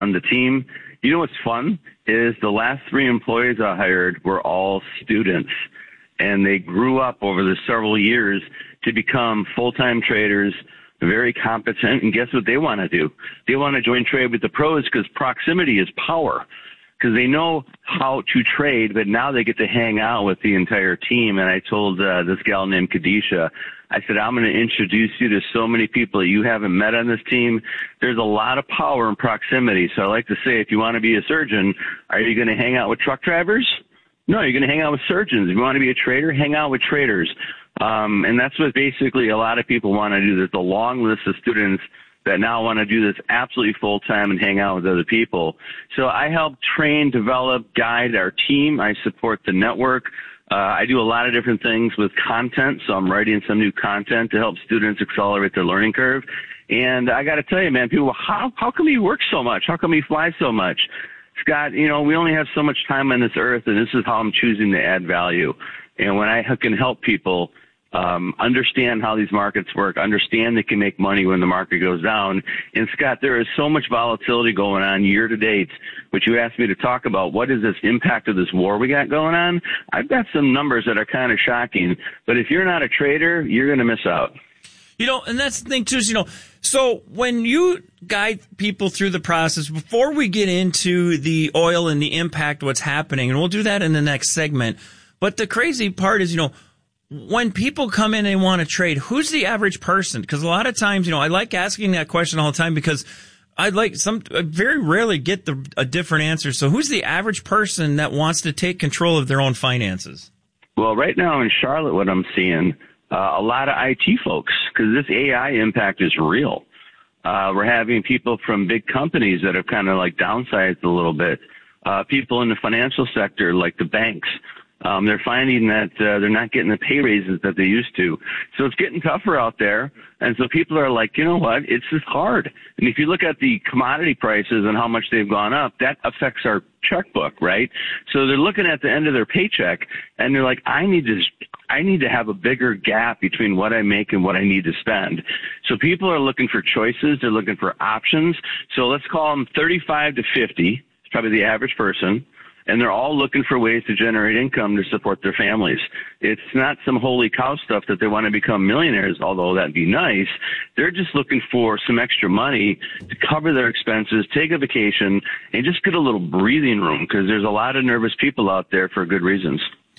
on the team. You know what's fun is the last 3 employees I hired were all students, and they grew up over the several years to become full-time traders, very competent, and guess what they want to do? They want to join Trade with the Pros because proximity is power, because they know how to trade, but now they get to hang out with the entire team. And I told this gal named Kadisha, I said, I'm going to introduce you to so many people that you haven't met on this team. There's a lot of power in proximity. So I like to say, if you want to be a surgeon, are you going to hang out with truck drivers? No, you're going to hang out with surgeons. If you want to be a trader, hang out with traders. And that's what basically a lot of people want to do. There's a long list of students that now want to do this absolutely full-time and hang out with other people. So I help train, develop, guide our team. I support the network. I do a lot of different things with content, so I'm writing some new content to help students accelerate their learning curve. And I got to tell you, man, people, how come you work so much? How come you fly so much? Scott, we only have so much time on this earth, and this is how I'm choosing to add value. And when I can help people understand how these markets work, understand they can make money when the market goes down. And Scott, there is so much volatility going on year to date, which you asked me to talk about. What is this impact of this war we got going on? I've got some numbers that are kind of shocking, but if you're not a trader, you're going to miss out. And that's the thing too, is, so when you guide people through the process, before we get into the oil and the impact, what's happening, and we'll do that in the next segment. But the crazy part is, when people come in and want to trade, who's the average person? Because a lot of times, I like asking that question all the time because I very rarely get a different answer. So who's the average person that wants to take control of their own finances? Well, right now in Charlotte, what I'm seeing, a lot of IT folks, because this AI impact is real. We're having people from big companies that have kind of like downsized a little bit. People in the financial sector, like the banks. They're finding that they're not getting the pay raises that they used to. So it's getting tougher out there. And so people are like, you know what? It's just hard. And if you look at the commodity prices and how much they've gone up, that affects our checkbook, right? So they're looking at the end of their paycheck and they're like, I need to have a bigger gap between what I make and what I need to spend. So people are looking for choices. They're looking for options. So let's call them 35 to 50. It's probably the average person. And they're all looking for ways to generate income to support their families. It's not some holy cow stuff that they want to become millionaires, although that'd be nice. They're just looking for some extra money to cover their expenses, take a vacation, and just get a little breathing room, because there's a lot of nervous people out there for good reasons.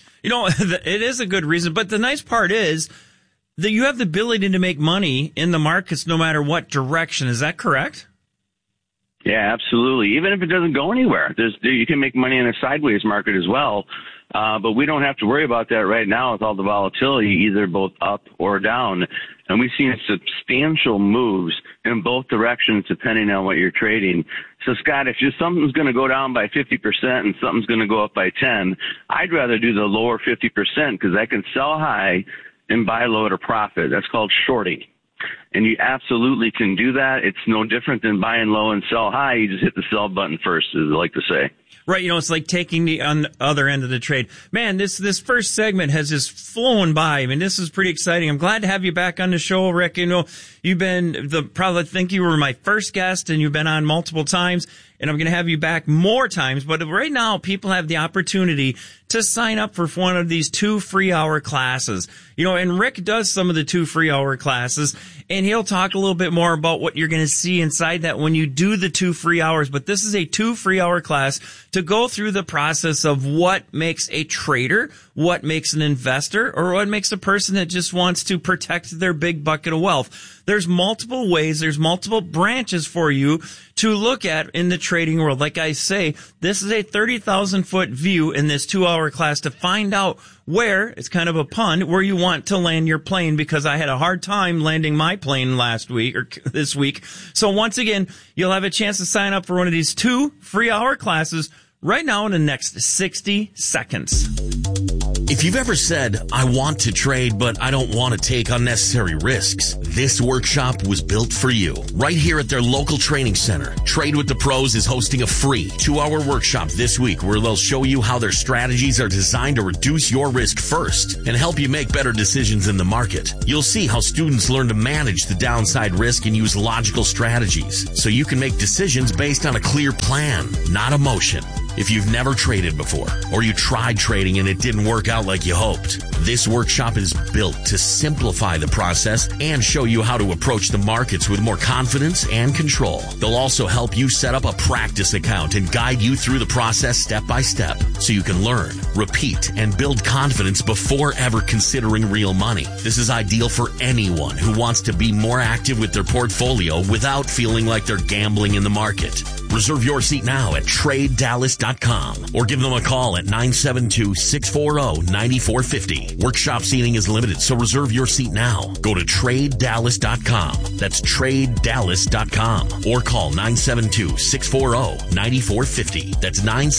It is a good reason, but the nice part is that you have the ability to make money in the markets no matter what direction. Is that correct? Yeah, absolutely. Even if it doesn't go anywhere, you can make money in a sideways market as well. But we don't have to worry about that right now with all the volatility, either both up or down. And we've seen substantial moves in both directions depending on what you're trading. So, Scott, if something's going to go down by 50% and something's going to go up by 10, I'd rather do the lower 50% because I can sell high and buy low at a profit. That's called shorting. And you absolutely can do that. It's no different than buying low and sell high. You just hit the sell button first, as I like to say. Right, it's like taking the on the other end of the trade. Man, this first segment has just flown by. I mean, this is pretty exciting. I'm glad to have you back on the show, Rick. You've been I think you were my first guest, and you've been on multiple times, and I'm going to have you back more times. But right now, people have the opportunity to sign up for one of these 2 free-hour classes. And Rick does some of the 2 free-hour classes, and he'll talk a little bit more about what you're going to see inside that when you do the 2 free hours. But this is a 2 free-hour class to go through the process of what makes a trader, what makes an investor, or what makes a person that just wants to protect their big bucket of wealth. There's multiple ways, there's multiple branches for you to look at in the trading world. Like I say, this is a 30,000-foot view in this 2-hour class to find out where, it's kind of a pun, where you want to land your plane, because I had a hard time landing my plane last week or this week. So once again, you'll have a chance to sign up for one of these 2 free-hour classes right now in the next 60 seconds. If you've ever said, I want to trade, but I don't want to take unnecessary risks, this workshop was built for you. Right here at their local training center, Trade with the Pros is hosting a free 2-hour workshop this week where they'll show you how their strategies are designed to reduce your risk first and help you make better decisions in the market. You'll see how students learn to manage the downside risk and use logical strategies so you can make decisions based on a clear plan, not emotion. If you've never traded before, or you tried trading and it didn't work out like you hoped, this workshop is built to simplify the process and show you how to approach the markets with more confidence and control. They'll also help you set up a practice account and guide you through the process step by step so you can learn, repeat, and build confidence before ever considering real money. This is ideal for anyone who wants to be more active with their portfolio without feeling like they're gambling in the market. Reserve your seat now at TradeDallas.com or give them a call at 972-640-9450. Workshop seating is limited, so reserve your seat now. Go to TradeDallas.com. That's TradeDallas.com or call 972-640-9450. That's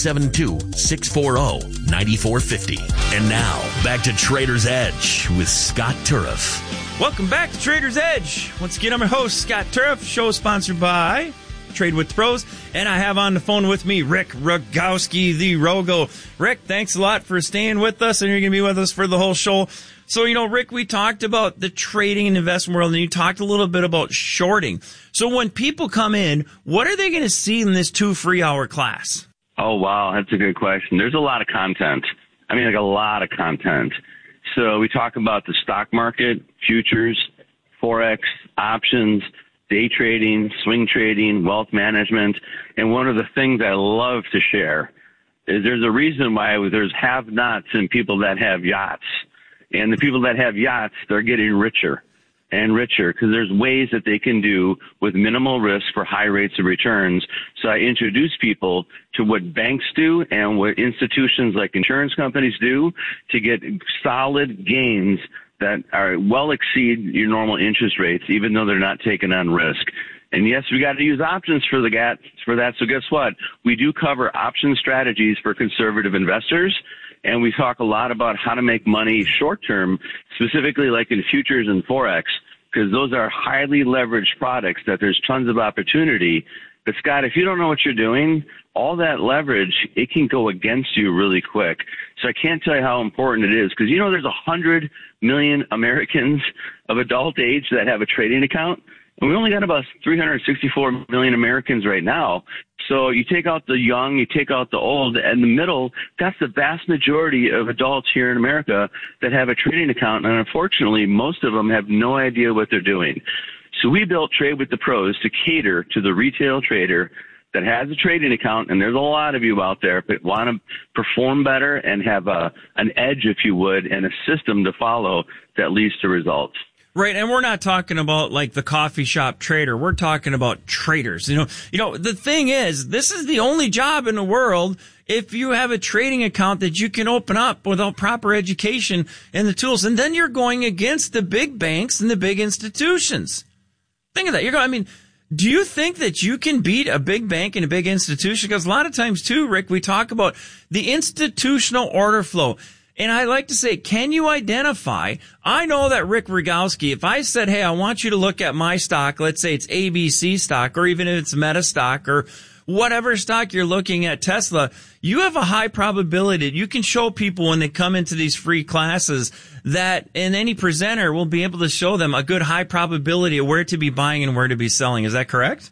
972-640-9450. And now, back to Trader's Edge with Scott Turef. Welcome back to Trader's Edge. Once again, I'm your host, Scott Turef. Show is sponsored by Trade with the Pros, and I have on the phone with me Rick Rogowski, the Rogo. Rick, thanks a lot for staying with us, and you're going to be with us for the whole show. So, Rick, we talked about the trading and investment world, and you talked a little bit about shorting. So when people come in, what are they going to see in this 2 free-hour class? Oh, wow, that's a good question. There's a lot of content. A lot of content. So we talk about the stock market, futures, Forex, options, day trading, swing trading, wealth management. And one of the things I love to share is there's a reason why there's have-nots and people that have yachts. And the people that have yachts, they're getting richer and richer because there's ways that they can do with minimal risk for high rates of returns. So I introduce people to what banks do and what institutions like insurance companies do to get solid gains that are well exceed your normal interest rates, even though they're not taking on risk. And yes, we got to use options for that. So guess what? We do cover option strategies for conservative investors. And we talk a lot about how to make money short term, specifically like in futures and Forex, because those are highly leveraged products that there's tons of opportunity. But Scott, if you don't know what you're doing, all that leverage, it can go against you really quick. So I can't tell you how important it is because, there's 100 million Americans of adult age that have a trading account. And we only got about 364 million Americans right now. So you take out the young, you take out the old, and the middle, that's the vast majority of adults here in America that have a trading account. And unfortunately, most of them have no idea what they're doing. So we built Trade with the Pros to cater to the retail trader that has a trading account, and there's a lot of you out there that want to perform better and have an edge, if you would, and a system to follow that leads to results. Right, and we're not talking about like the coffee shop trader. We're talking about traders. The thing is, this is the only job in the world if you have a trading account that you can open up without proper education and the tools. And then you're going against the big banks and the big institutions. Think of that. Do you think that you can beat a big bank and a big institution? Because a lot of times too, Rick, we talk about the institutional order flow. And I like to say, can you identify? I know that Rick Rogowski, if I said, hey, I want you to look at my stock, let's say it's ABC stock, or even if it's Meta stock, or whatever stock you're looking at, Tesla, you have a high probability that you can show people when they come into these free classes that, and any presenter will be able to show them a good high probability of where to be buying and where to be selling. Is that correct?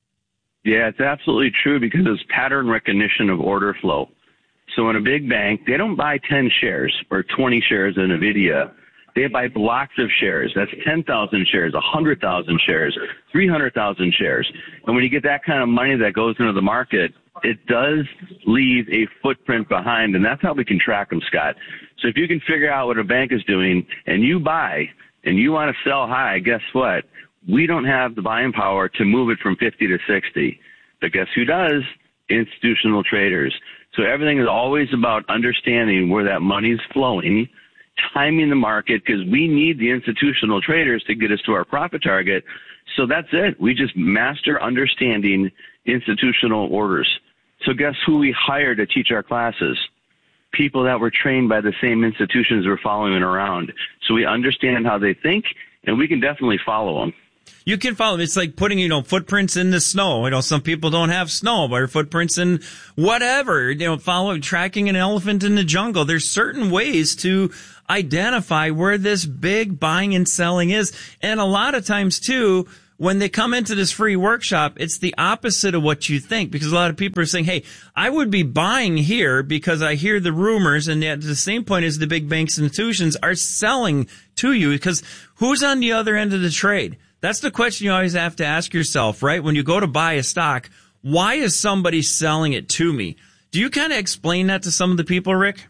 Yeah, it's absolutely true because it's pattern recognition of order flow. So in a big bank, they don't buy 10 shares or 20 shares in NVIDIA. They buy blocks of shares. That's 10,000 shares, 100,000 shares, 300,000 shares. And when you get that kind of money that goes into the market, it does leave a footprint behind, and that's how we can track them, Scott. So if you can figure out what a bank is doing and you buy and you want to sell high, guess what? We don't have the buying power to move it from 50 to 60. But guess who does? Institutional traders. So everything is always about understanding where that money's flowing, timing the market, because we need the institutional traders to get us to our profit target. So that's it. We just master understanding institutional orders. So guess who we hire to teach our classes? people that were trained by the same institutions we're following around. So we understand how they think, and we can definitely follow them. You can follow them. It's like putting, footprints in the snow. Some people don't have snow, but footprints in whatever, tracking an elephant in the jungle. There's certain ways to identify where this big buying and selling is. And a lot of times too, when they come into this free workshop, it's the opposite of what you think, because a lot of people are saying, hey, I would be buying here because I hear the rumors, and at the same point as the big banks and institutions are selling to you, because who's on the other end of the trade? That's the question you always have to ask yourself, right? When you go to buy a stock, why is somebody selling it to me? Do you kind of explain that to some of the people, Rick?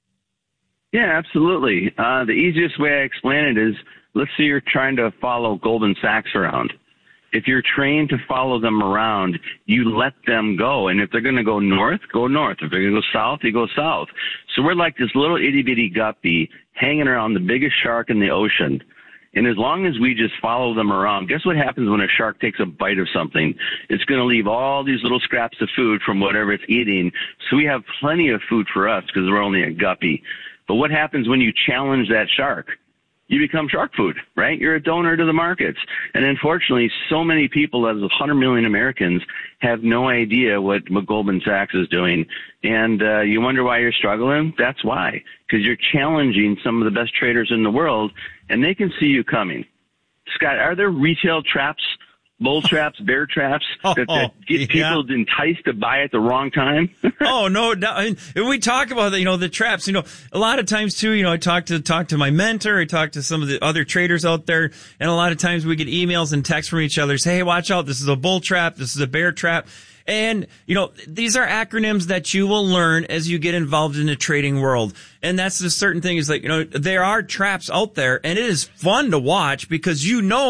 Yeah, absolutely. The easiest way I explain it is, let's say you're trying to follow Goldman Sachs around. If you're trained to follow them around, you let them go. And if they're going to go north, go north. If they're going to go south, you go south. So we're like this little itty-bitty guppy hanging around the biggest shark in the ocean. And as long as we just follow them around, guess what happens when a shark takes a bite of something? It's going to leave all these little scraps of food from whatever it's eating. So we have plenty of food for us because we're only a guppy. But what happens when you challenge that shark? You become shark food, right? You're a donor to the markets. And unfortunately, so many people, as 100 million Americans, have no idea what Goldman Sachs is doing. And you wonder why you're struggling? That's why. Because you're challenging some of the best traders in the world, and they can see you coming. Scott, are there retail traps, bull traps, bear traps that get people enticed to buy at the wrong time? Oh, no. And we talk about the traps. A lot of times too, I talk to my mentor, I talk to some of the other traders out there, and a lot of times we get emails and texts from each other say, hey, watch out, this is a bull trap, this is a bear trap. And, these are acronyms that you will learn as you get involved in the trading world. And that's the certain thing is there are traps out there, and it is fun to watch because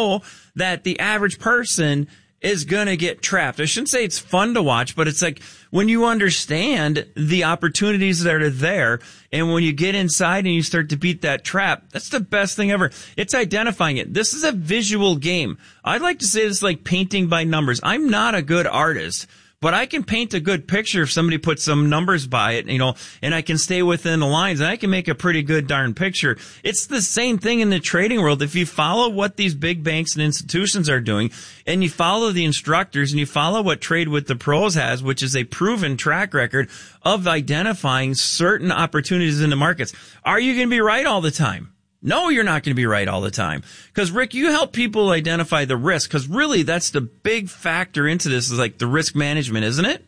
that the average person is going to get trapped. I shouldn't say it's fun to watch, but it's like when you understand the opportunities that are there, and when you get inside and you start to beat that trap, that's the best thing ever. It's identifying it. This is a visual game. I'd like to say this is like painting by numbers. I'm not a good artist, but I can paint a good picture if somebody puts some numbers by it, and I can stay within the lines, and I can make a pretty good darn picture. It's the same thing in the trading world. If you follow what these big banks and institutions are doing, and you follow the instructors, and you follow what Trade with the Pros has, which is a proven track record of identifying certain opportunities in the markets, are you going to be right all the time? No, you're not going to be right all the time. Because, Rick, you help people identify the risk, because really that's the big factor into this is like the risk management, isn't it?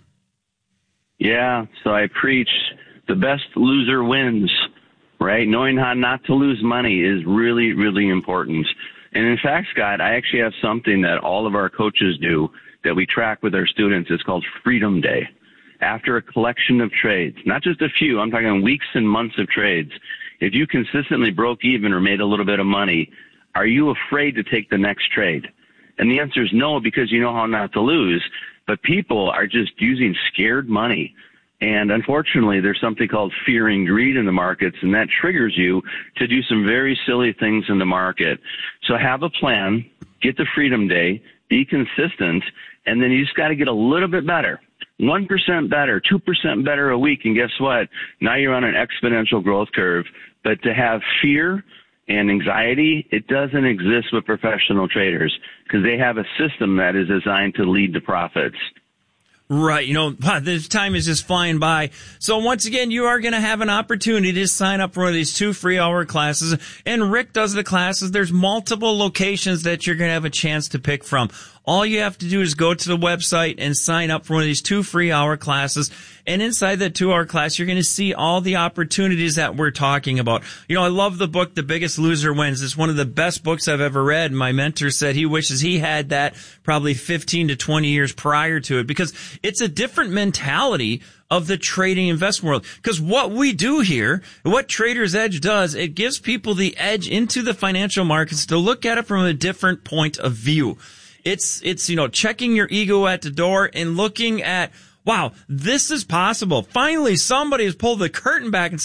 Yeah, so I preach the best loser wins, right? Knowing how not to lose money is really, really important. And in fact, Scott, I actually have something that all of our coaches do that we track with our students. It's called Freedom Day. After a collection of trades, not just a few, I'm talking weeks and months of trades. If you consistently broke even or made a little bit of money, are you afraid to take the next trade? And the answer is no, because you know how not to lose. But people are just using scared money. And unfortunately, there's something called fear and greed in the markets, and that triggers you to do some very silly things in the market. So have a plan, get the Freedom Day, be consistent, and then you just got to get a little bit better. 1% better, 2% better a week, and guess what? Now you're on an exponential growth curve. But to have fear and anxiety, it doesn't exist with professional traders because they have a system that is designed to lead to profits. Right. This time is just flying by. So once again, you are going to have an opportunity to sign up for one of these 2 free-hour classes. And Rick does the classes. There's multiple locations that you're going to have a chance to pick from. All you have to do is go to the website and sign up for one of these 2 free-hour classes. And inside that 2-hour class, you're going to see all the opportunities that we're talking about. I love the book, The Biggest Loser Wins. It's one of the best books I've ever read. My mentor said he wishes he had that probably 15 to 20 years prior to it, because it's a different mentality of the trading investment world. Because what we do here, what Trader's Edge does, it gives people the edge into the financial markets to look at it from a different point of view. It's checking your ego at the door and looking at, wow, this is possible. Finally, somebody has pulled the curtain back and says,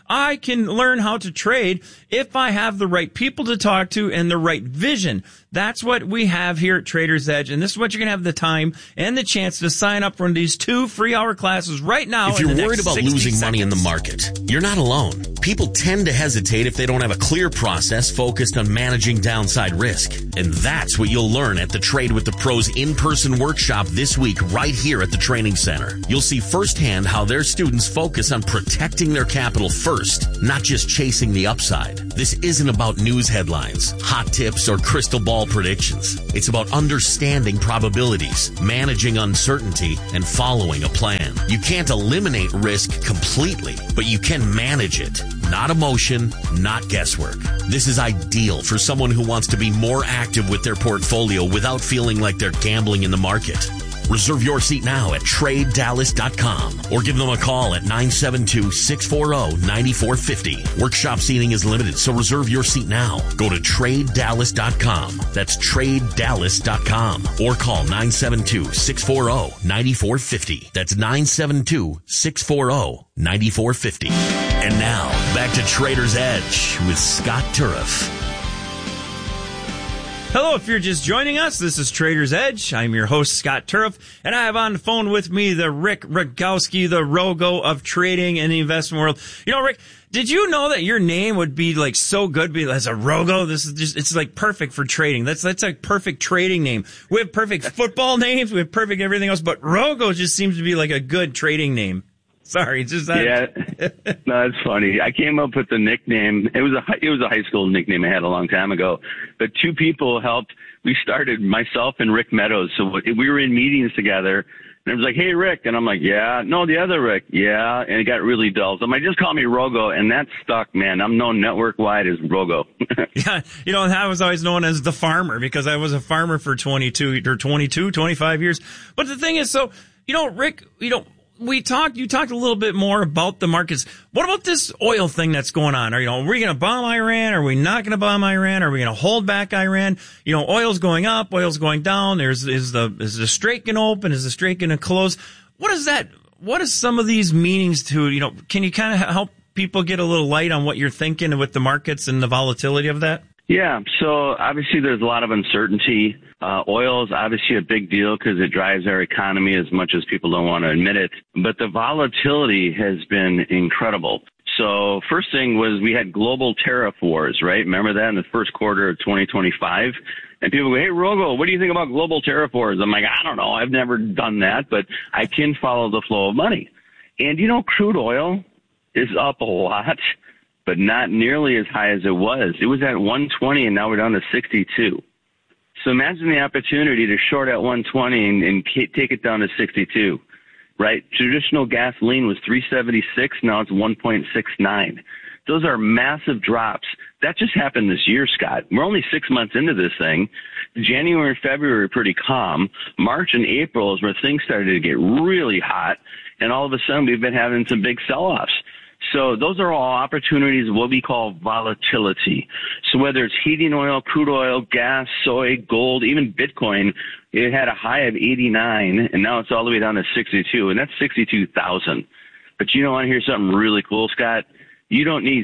I can learn how to trade if I have the right people to talk to and the right vision. That's what we have here at Trader's Edge, and this is what you're going to have the time and the chance to sign up for these 2 free hour classes right now. If you're worried about losing money in the market, you're not alone. People tend to hesitate if they don't have a clear process focused on managing downside risk. And that's what you'll learn at the Trade with the Pros in-person workshop this week right here at the training center. You'll see firsthand how their students focus on protecting their capital first, not just chasing the upside. This isn't about news headlines, hot tips, or crystal ball predictions. It's about understanding probabilities, managing uncertainty, and following a plan. You can't eliminate risk completely, but you can manage it. Not emotion, not guesswork. This is ideal for someone who wants to be more active with their portfolio without feeling like they're gambling in the market. Reserve your seat now at TradeDallas.com or give them a call at 972-640-9450. Workshop seating is limited, so reserve your seat now. Go to TradeDallas.com. That's TradeDallas.com or call 972-640-9450. That's 972-640-9450. And now, back to Trader's Edge with Scott Turef. Hello, if you're just joining us, this is Trader's Edge. I'm your host, Scott Turef, and I have on the phone with me the Rick Rogowski, the Rogo of trading and the investment world. You know, Rick, did you know that your name would be like so good as a Rogo? This is just, it's like perfect for trading. That's a perfect trading name. We have perfect football names, we have perfect everything else, but Rogo just seems to be like a good trading name. Sorry, it's just that. Yeah, no, it's funny. I came up with the nickname. It was a high school nickname I had a long time ago. But 2 people helped. We started, myself and Rick Meadows. So we were in meetings together, and it was like, "Hey, Rick," and I'm like, "Yeah." "No, the other Rick." "Yeah," and it got really dull. So I'm like, "Just call me Rogo," and that stuck, man. I'm known network wide as Rogo. Yeah, you know, I was always known as the farmer because I was a farmer for 25 years. But the thing is, so you know, Rick, you know. You talked a little bit more about the markets. What about this oil thing that's going on? Are we going to bomb Iran? Are we not going to bomb Iran? Are we going to hold back Iran? You know, oil's going up, oil's going down. Is the strait going to open? Is the strait going to close? What is that? What is some of these meanings to, you know, can you kind of help people get a little light on what you're thinking with the markets and the volatility of that? Yeah, so obviously there's a lot of uncertainty. Oil is obviously a big deal because it drives our economy as much as people don't want to admit it. But the volatility has been incredible. So first thing was we had global tariff wars, right? Remember that in the first quarter of 2025? And people go, "Hey, Rogo, what do you think about global tariff wars?" I'm like, "I don't know. I've never done that, but I can follow the flow of money." And, you know, crude oil is up a lot, but not nearly as high as it was. It was at 120, and now we're down to 62. So imagine the opportunity to short at 120 and take it down to 62, right? Traditional gasoline was 376. Now it's 1.69. Those are massive drops. That just happened this year, Scott. We're only 6 months into this thing. January and February are pretty calm. March and April is where things started to get really hot. And all of a sudden, we've been having some big sell-offs. So those are all opportunities of what we call volatility. So whether it's heating oil, crude oil, gas, soy, gold, even Bitcoin, it had a high of 89, and now it's all the way down to 62, and that's 62,000. But you know, want to hear something really cool, Scott? You don't need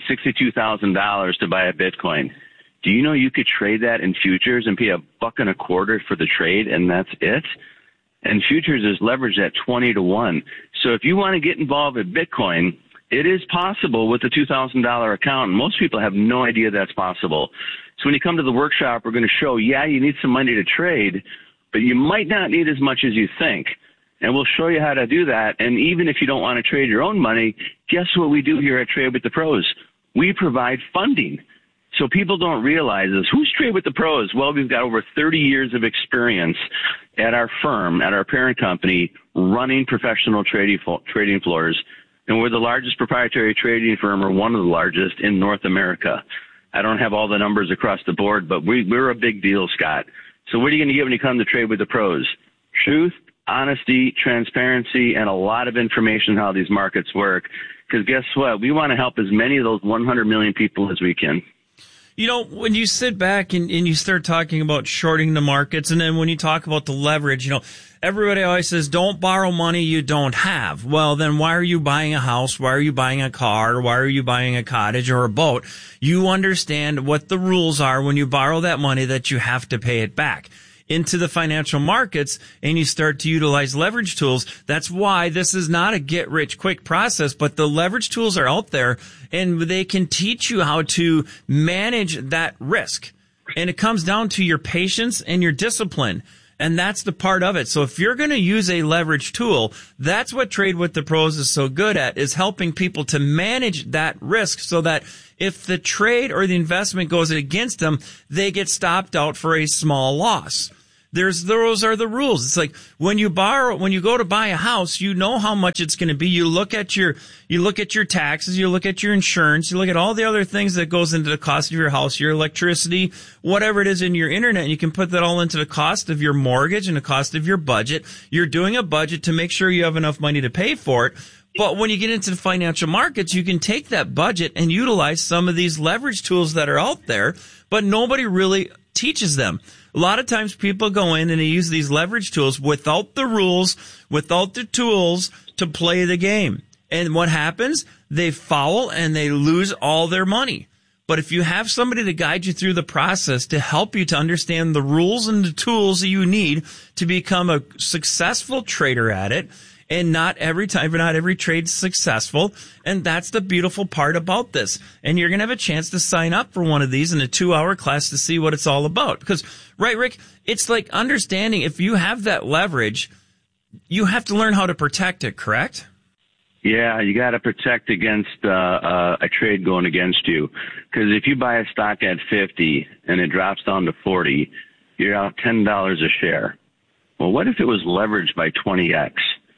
$62,000 to buy a Bitcoin. Do you know you could trade that in futures and pay $1.25 for the trade, and that's it? And futures is leveraged at 20-1. So if you want to get involved with Bitcoin, it is possible with a $2,000 account. And most people have no idea that's possible. So when you come to the workshop, we're going to show, yeah, you need some money to trade, but you might not need as much as you think. And we'll show you how to do that. And even if you don't want to trade your own money, guess what we do here at Trade with the Pros? We provide funding. So people don't realize this. Who's Trade with the Pros? Well, we've got over 30 years of experience at our firm, at our parent company, running professional trading floors. And we're the largest proprietary trading firm, or one of the largest, in North America. I don't have all the numbers across the board, but we're a big deal, Scott. So what are you going to get when you come to Trade with the Pros? Truth, honesty, transparency, and a lot of information on how these markets work. Because guess what? We want to help as many of those 100 million people as we can. You know, when you sit back and you start talking about shorting the markets, and then when you talk about the leverage, you know, everybody always says, don't borrow money you don't have. Well, then why are you buying a house? Why are you buying a car? Why are you buying a cottage or a boat? You understand what the rules are when you borrow that money, that you have to pay it back into the financial markets, and you start to utilize leverage tools. That's why this is not a get-rich-quick process, but the leverage tools are out there, and they can teach you how to manage that risk. And it comes down to your patience and your discipline. And that's the part of it. So if you're going to use a leverage tool, that's what Trade with the Pros is so good at, is helping people to manage that risk so that if the trade or the investment goes against them, they get stopped out for a small loss. Those are the rules. It's like when you go to buy a house, you know how much it's going to be. You look at your taxes, you look at your insurance, you look at all the other things that goes into the cost of your house, your electricity, whatever it is in your internet, and you can put that all into the cost of your mortgage and the cost of your budget. You're doing a budget to make sure you have enough money to pay for it. But when you get into the financial markets, you can take that budget and utilize some of these leverage tools that are out there, but nobody really teaches them. A lot of times people go in and they use these leverage tools without the rules, without the tools to play the game. And what happens? They foul and they lose all their money. But if you have somebody to guide you through the process to help you to understand the rules and the tools that you need to become a successful trader at it, and not every trade's successful. And that's the beautiful part about this. And you're going to have a chance to sign up for one of these in a 2-hour class to see what it's all about. Because, right, Rick, it's like understanding if you have that leverage, you have to learn how to protect it, correct? Yeah, you got to protect against a trade going against you. Because if you buy a stock at 50 and it drops down to 40, you're out $10 a share. Well, what if it was leveraged by 20x?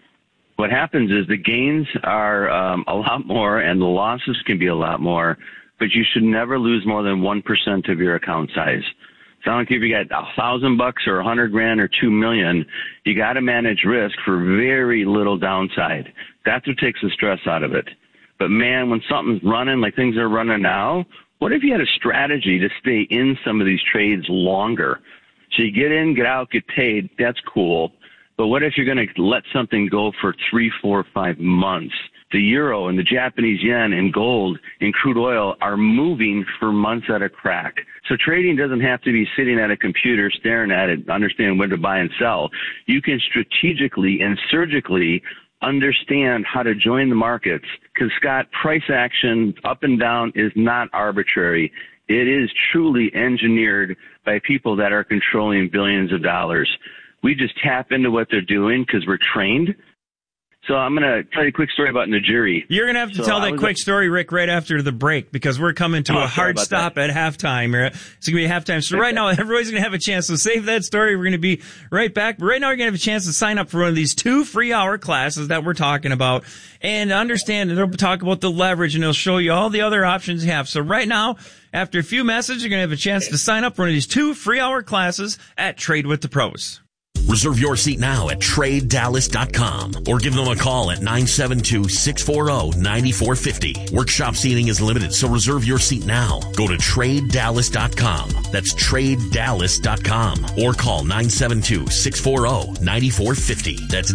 What happens is the gains are a lot more and the losses can be a lot more, but you should never lose more than 1% of your account size. So I don't care if you got $1,000 or $100,000 or $2 million, you got to manage risk for very little downside. That's what takes the stress out of it. But man, when something's running like things are running now, what if you had a strategy to stay in some of these trades longer? So you get in, get out, get paid. That's cool. But what if you're going to let something go for 3, 4, 5 months? The euro and the Japanese yen and gold and crude oil are moving for months at a crack. So trading doesn't have to be sitting at a computer staring at it, understand when to buy and sell. You can strategically and surgically understand how to join the markets. Because, Scott, price action up and down is not arbitrary. It is truly engineered by people that are controlling billions of dollars. We just tap into what they're doing because we're trained. So I'm going to tell you a quick story about Najiri. You're going to have to tell that quick story, Rick, right after the break, because we're coming to a hard stop at halftime. It's going to be halftime. So right now, everybody's going to have a chance. So save that story. We're going to be right back. But right now, you're going to have a chance to sign up for one of these 2 free-hour classes that we're talking about and understand. They'll talk about the leverage, and they'll show you all the other options you have. So right now, after a few messages, you're going to have a chance to sign up for one of these 2 free-hour classes at Trade with the Pros. Reserve your seat now at TradeDallas.com or give them a call at 972-640-9450. Workshop seating is limited, so reserve your seat now. Go to TradeDallas.com. That's TradeDallas.com or call 972-640-9450. That's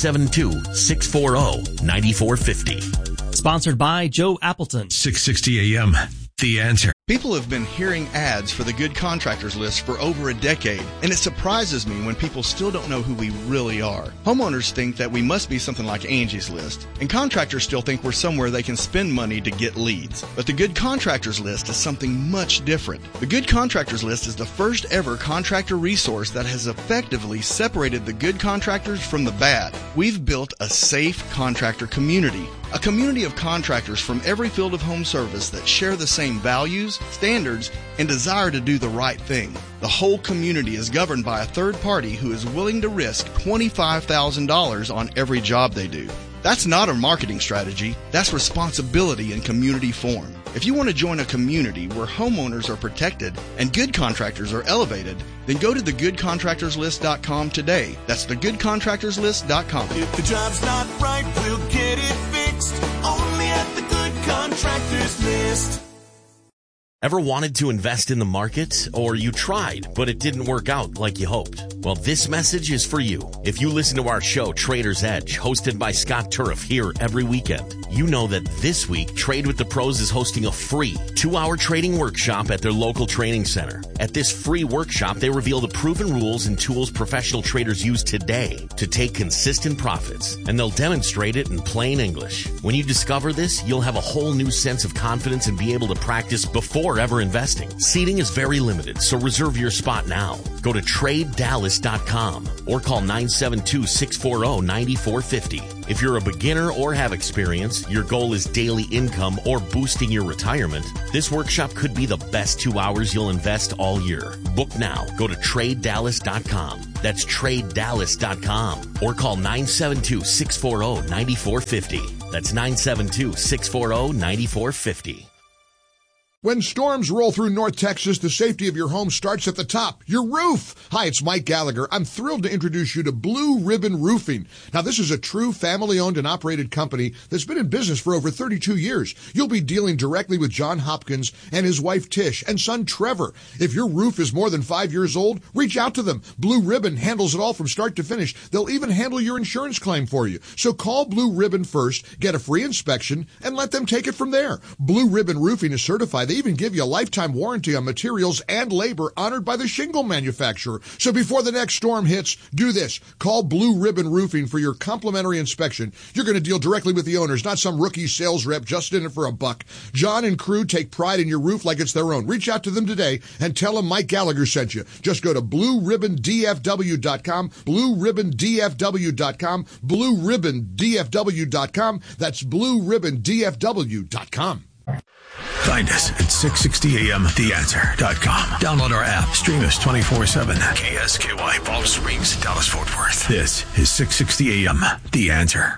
972-640-9450. Sponsored by Joe Appleton. 660 AM. The Answer. People have been hearing ads for the Good Contractors List for over a decade, and it surprises me when people still don't know who we really are. Homeowners think that we must be something like Angie's List, and contractors still think we're somewhere they can spend money to get leads. But the Good Contractors List is something much different. The Good Contractors List is the first ever contractor resource that has effectively separated the good contractors from the bad. We've built a safe contractor community. A community of contractors from every field of home service that share the same values, standards, and desire to do the right thing. The whole community is governed by a third party who is willing to risk $25,000 on every job they do. That's not a marketing strategy. That's responsibility in community form. If you want to join a community where homeowners are protected and good contractors are elevated, then go to thegoodcontractorslist.com today. That's thegoodcontractorslist.com. If the job's not right, we'll get it fixed. Only at the Good Contractors List. Ever wanted to invest in the market? Or you tried, but it didn't work out like you hoped? Well, this message is for you. If you listen to our show, Trader's Edge, hosted by Scott Turf here every weekend, you know that this week, Trade with the Pros is hosting a free 2-hour trading workshop at their local training center. At this free workshop, they reveal the proven rules and tools professional traders use today to take consistent profits, and they'll demonstrate it in plain English. When you discover this, you'll have a whole new sense of confidence and be able to practice before ever investing. Seating is very limited, so reserve your spot now. Go to TradeDallas.com or call 972-640-9450. If you're a beginner or have experience, your goal is daily income or boosting your retirement, this workshop could be the best 2 hours you'll invest all year. Book now. Go to TradeDallas.com. That's TradeDallas.com or call 972-640-9450. That's 972-640-9450. When storms roll through North Texas, the safety of your home starts at the top, your roof. Hi, it's Mike Gallagher. I'm thrilled to introduce you to Blue Ribbon Roofing. Now, this is a true family-owned and operated company that's been in business for over 32 years. You'll be dealing directly with John Hopkins and his wife Tish and son Trevor. If your roof is more than 5 years old, reach out to them. Blue Ribbon handles it all from start to finish. They'll even handle your insurance claim for you. So call Blue Ribbon first, get a free inspection, and let them take it from there. Blue Ribbon Roofing is certified. They even give you a lifetime warranty on materials and labor honored by the shingle manufacturer. So before the next storm hits, do this. Call Blue Ribbon Roofing for your complimentary inspection. You're going to deal directly with the owners, not some rookie sales rep just in it for a buck. John and crew take pride in your roof like it's their own. Reach out to them today and tell them Mike Gallagher sent you. Just go to BlueRibbonDFW.com, BlueRibbonDFW.com, BlueRibbonDFW.com. That's BlueRibbonDFW.com. Find us at 660amtheanswer.com. Download our app. Stream us 24/7. KSKY, Palm Springs, Dallas, Fort Worth. This is 660 AM, The Answer.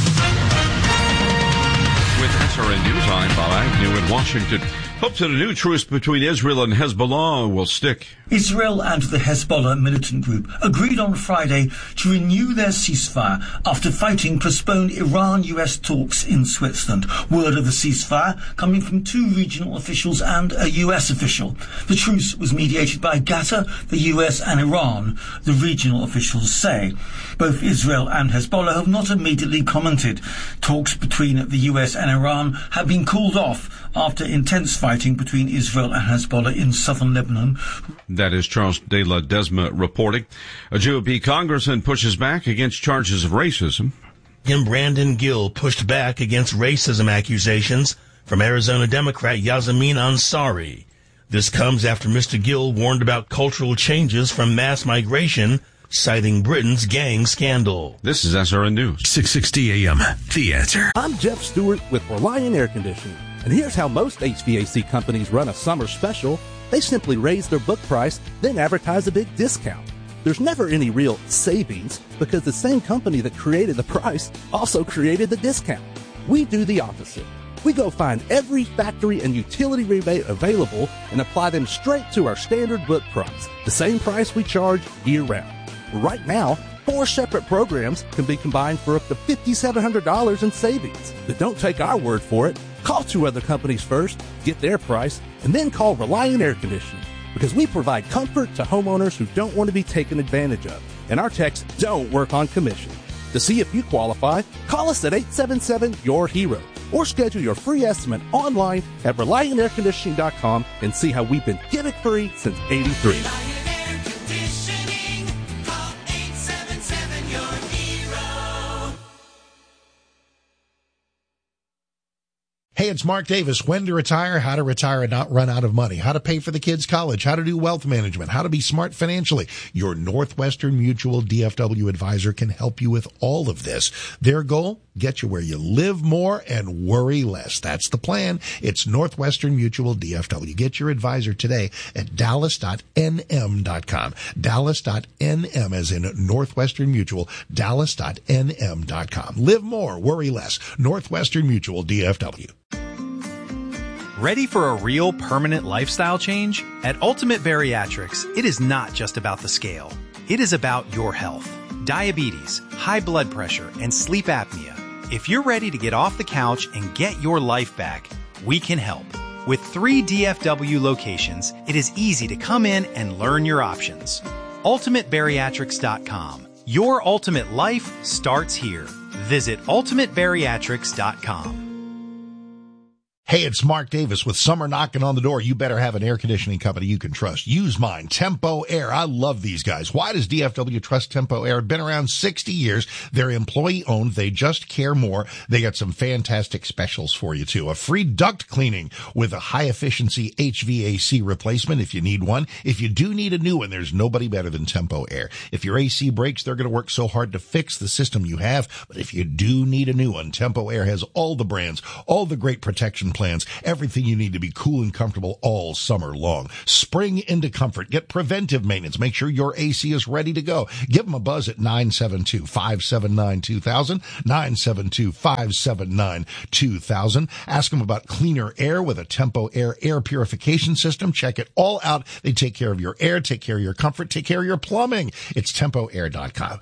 With SRN News, I'm Bob Agnew in Washington. Hopes that a new truce between Israel and Hezbollah will stick. Israel and the Hezbollah militant group agreed on Friday to renew their ceasefire after fighting postponed Iran-US talks in Switzerland. Word of the ceasefire coming from 2 regional officials and a US official. The truce was mediated by Qatar, the US and Iran, the regional officials say. Both Israel and Hezbollah have not immediately commented. Talks between the US and Iran have been called off after intense fighting between Israel and Hezbollah in southern Lebanon. That is Charles de la Desma reporting. A GOP congressman pushes back against charges of racism. And Brandon Gill pushed back against racism accusations from Arizona Democrat Yasemin Ansari. This comes after Mr. Gill warned about cultural changes from mass migration, citing Britain's gang scandal. This is SRN News. 660 AM, The Answer. I'm Jeff Stewart with Reliant Air Conditioning. And here's how most HVAC companies run a summer special. They simply raise their book price, then advertise a big discount. There's never any real savings because the same company that created the price also created the discount. We do the opposite. We go find every factory and utility rebate available and apply them straight to our standard book price, the same price we charge year-round. Right now, 4 separate programs can be combined for up to $5,700 in savings. But don't take our word for it. Call 2 other companies first, get their price, and then call Reliant Air Conditioning, because we provide comfort to homeowners who don't want to be taken advantage of, and our techs don't work on commission. To see if you qualify, call us at 877-YOUR-HERO, or schedule your free estimate online at ReliantAirConditioning.com and see how we've been gimmick-free since '83. Hey, it's Mark Davis. When to retire, how to retire and not run out of money, how to pay for the kids' college, how to do wealth management, how to be smart financially. Your Northwestern Mutual DFW advisor can help you with all of this. Their goal? Get you where you live more and worry less. That's the plan. It's Northwestern Mutual DFW. Get your advisor today at dallas.nm.com. Dallas.nm as in Northwestern Mutual. Dallas.nm.com. Live more, worry less. Northwestern Mutual DFW. Ready for a real permanent lifestyle change? At Ultimate Bariatrics, it is not just about the scale. It is about your health. Diabetes, high blood pressure, and sleep apnea. If you're ready to get off the couch and get your life back, we can help. With 3 DFW locations, it is easy to come in and learn your options. UltimateBariatrics.com. Your ultimate life starts here. Visit UltimateBariatrics.com. Hey, it's Mark Davis. With summer knocking on the door, you better have an air conditioning company you can trust. Use mine, Tempo Air. I love these guys. Why does DFW trust Tempo Air? Been around 60 years. They're employee owned. They just care more. They got some fantastic specials for you too. A free duct cleaning with a high efficiency HVAC replacement if you need one. If you do need a new one, there's nobody better than Tempo Air. If your AC breaks, they're going to work so hard to fix the system you have. But if you do need a new one, Tempo Air has all the brands, all the great protection plans, everything you need to be cool and comfortable all summer long. Spring into comfort. Get preventive maintenance. Make sure your AC is ready to go. Give them a buzz at 972-579-2000, 972-579-2000. Ask them about cleaner air with a Tempo Air air purification system. Check it all out. They take care of your air, take care of your comfort, take care of your plumbing. It's TempoAir.com,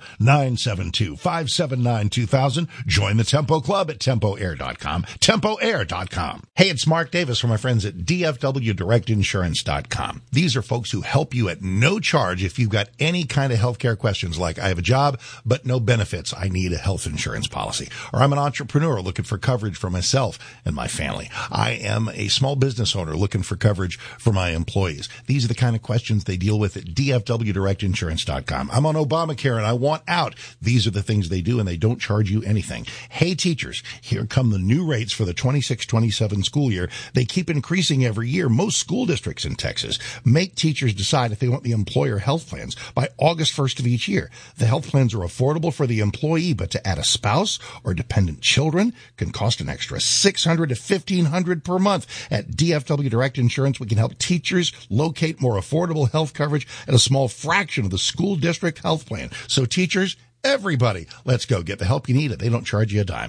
972-579-2000. Join the Tempo Club at TempoAir.com, TempoAir.com. Hey, it's Mark Davis from my friends at DFWDirectInsurance.com. These are folks who help you at no charge if you've got any kind of healthcare questions like, I have a job, but no benefits. I need a health insurance policy. Or I'm an entrepreneur looking for coverage for myself and my family. I am a small business owner looking for coverage for my employees. These are the kind of questions they deal with at DFWDirectInsurance.com. I'm on Obamacare and I want out. These are the things they do, and they don't charge you anything. Hey, teachers, here come the new rates for the 26-27 school year. They keep increasing every year. Most school districts in Texas make teachers decide if they want the employer health plans by August 1st of each year. The health plans are affordable for the employee, but to add a spouse or dependent children can cost an extra $600 to $1,500 per month. At DFW Direct Insurance, we can help teachers locate more affordable health coverage at a small fraction of the school district health plan. So teachers, everybody, let's go get the help you need. They don't charge you a dime.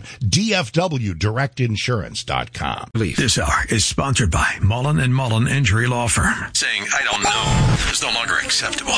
DFWDirectInsurance.com. This hour is sponsored by Mullen & Mullen Injury Law Firm. Saying, I don't know, is no longer acceptable.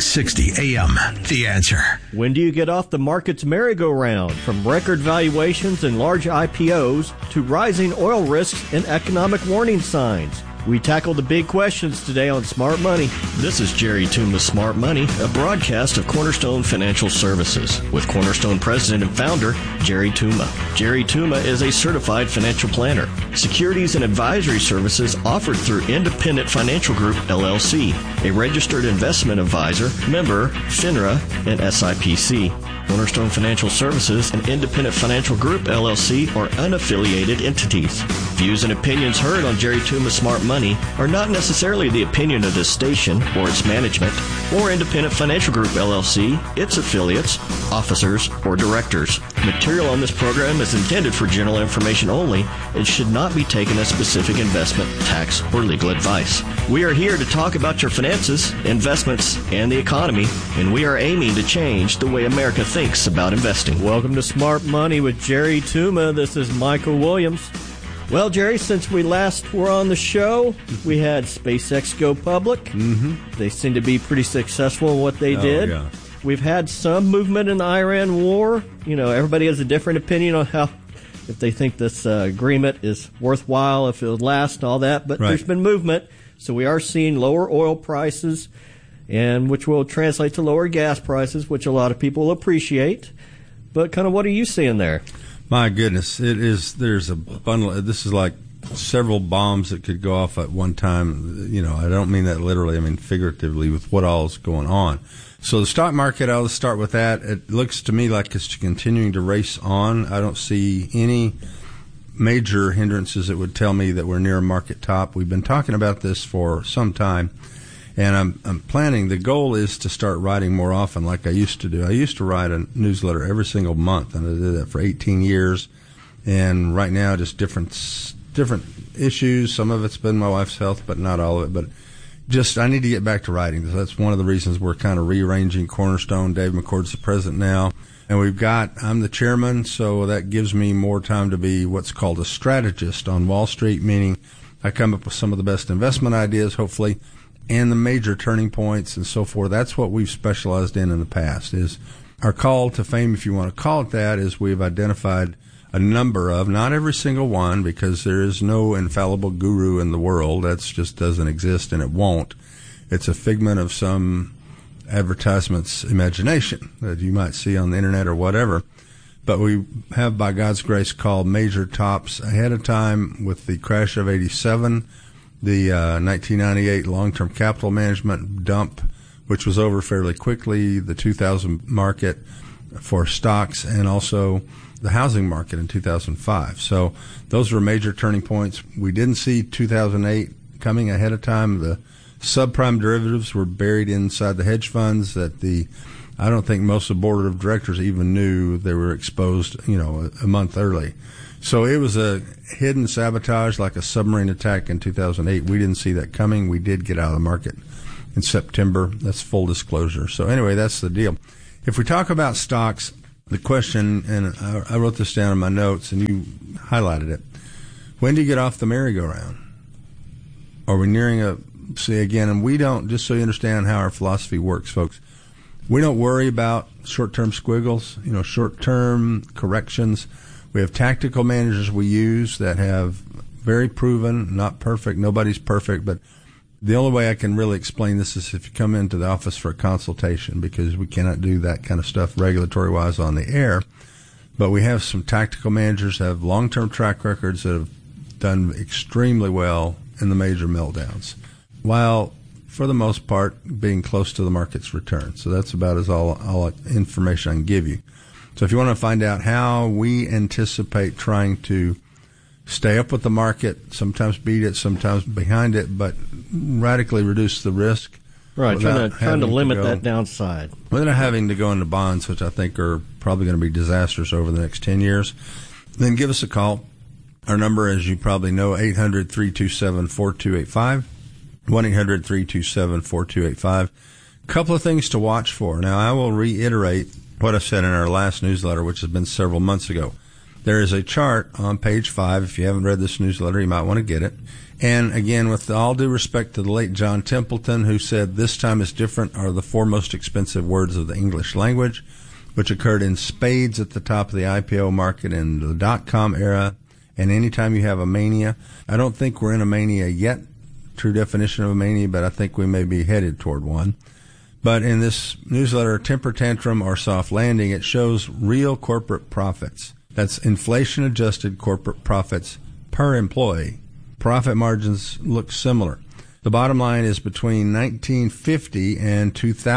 660 AM, The Answer. When do you get off the market's merry-go-round? From record valuations and large IPOs to rising oil risks and economic warning signs. We tackle the big questions today on Smart Money. This is Jerry Tooma's Smart Money, a broadcast of Cornerstone Financial Services with Cornerstone President and Founder Jerry Tooma. Jerry Tooma is a certified financial planner. Securities and advisory services offered through Independent Financial Group, LLC, a registered investment advisor, member FINRA and SIPC. Cornerstone Financial Services and Independent Financial Group, LLC are unaffiliated entities. Views and opinions heard on Jerry Tooma's Smart Money are not necessarily the opinion of this station or its management or Independent Financial Group, LLC, its affiliates, officers, or directors. Material on this program is intended for general information only and should not be taken as specific investment, tax, or legal advice. We are here to talk about your finances, investments, and the economy, and we are aiming to change the way America thinks about investing. Welcome to Smart Money with Jerry Tooma. This is Michael Williams. Well, Jerry, since we last were on the show, we had SpaceX go public. Mm-hmm. They seem to be pretty successful in what they did. Yeah. We've had some movement in the Iran war. You know, everybody has a different opinion on how, if they think this agreement is worthwhile, if it'll last, all that. But There's been movement. So we are seeing lower oil prices, and which will translate to lower gas prices, which a lot of people will appreciate. But kind of what are you seeing there? My goodness, there's a bundle. This is like several bombs that could go off at one time. You know, I don't mean that literally. I mean figuratively with what all is going on. So the stock market, I'll start with that. It looks to me like it's continuing to race on. I don't see any major hindrances that would tell me that we're near a market top. We've been talking about this for some time. And I'm planning, the goal is to start writing more often like I used to do. I used to write a newsletter every single month, and I did that for 18 years. And right now, just different issues. Some of it's been my wife's health, but not all of it. But just, I need to get back to writing. That's one of the reasons we're kind of rearranging Cornerstone. Dave McCord's the president now. And I'm the chairman, so that gives me more time to be what's called a strategist on Wall Street, meaning I come up with some of the best investment ideas, hopefully, and the major turning points and so forth. That's what we've specialized in the past. Is our call to fame, if you want to call it that, is we've identified a number of, not every single one, because there is no infallible guru in the world. That just doesn't exist, and it won't. It's a figment of some advertisement's imagination that you might see on the internet or whatever. But we have, by God's grace, called major tops ahead of time with the crash of 87, the 1998 long-term capital management dump, which was over fairly quickly, the 2000 market for stocks, and also the housing market in 2005. So those were major turning points. We didn't see 2008 coming ahead of time. The subprime derivatives were buried inside the hedge funds that I don't think most of the board of directors even knew they were exposed, a month early. So it was a hidden sabotage like a submarine attack in 2008. We didn't see that coming. We did get out of the market in September. That's full disclosure. So anyway, that's the deal. If we talk about stocks, the question, and I wrote this down in my notes and you highlighted it, when do you get off the merry-go-round? Are we nearing and we don't, just so you understand how our philosophy works, folks, we don't worry about short-term squiggles, short-term corrections. We have tactical managers we use that have very proven, not perfect, nobody's perfect, but the only way I can really explain this is if you come into the office for a consultation, because we cannot do that kind of stuff regulatory-wise on the air. But we have some tactical managers that have long-term track records that have done extremely well in the major meltdowns, while for the most part being close to the market's return. So that's about all information I can give you. So if you want to find out how we anticipate trying to stay up with the market, sometimes beat it, sometimes behind it, but radically reduce the risk. Right, trying to limit that downside. Without having to go into bonds, which I think are probably going to be disastrous over the next 10 years, then give us a call. Our number, as you probably know, 800-327-4285, 1-800-327-4285. Couple of things to watch for. Now, I will reiterate what I said in our last newsletter, which has been several months ago. There is a chart on page 5. If you haven't read this newsletter, you might want to get it. And again, with all due respect to the late John Templeton, who said this time is different, are the 4 most expensive words of the English language, which occurred in spades at the top of the IPO market in the dot-com era. And anytime you have a mania, I don't think we're in a mania yet, true definition of a mania, but I think we may be headed toward one. But in this newsletter, Temper Tantrum or Soft Landing, it shows real corporate profits. That's inflation-adjusted corporate profits per employee. Profit margins look similar. The bottom line is between 1950 and